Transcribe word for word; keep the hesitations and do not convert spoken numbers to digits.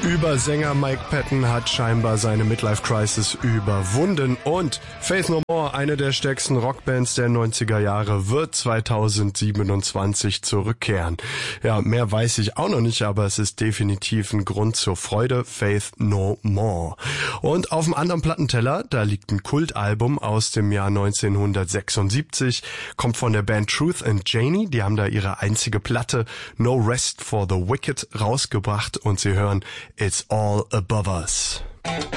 Übersänger Mike Patton hat scheinbar seine Midlife-Crisis überwunden und Faith No More, eine der stärksten Rockbands der neunziger Jahre, wird zweitausendsiebenundzwanzig zurückkehren. Ja, mehr weiß ich auch noch nicht, aber es ist definitiv ein Grund zur Freude. Faith No More. Und auf dem anderen Plattenteller, da liegt ein Kultalbum aus dem Jahr neunzehnhundertsechsundsiebzig, kommt von der Band Truth and Janie. Die haben da ihre einzige Platte No Rest for the Wicked rausgebracht und sie hören It's All Above Us.